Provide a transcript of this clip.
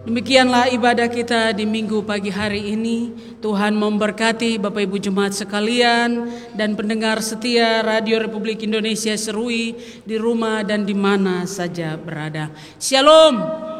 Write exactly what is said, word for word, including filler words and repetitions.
Demikianlah ibadah kita di minggu pagi hari ini. Tuhan memberkati Bapak Ibu Jemaat sekalian dan pendengar setia Radio Republik Indonesia Serui di rumah dan di mana saja berada. Shalom.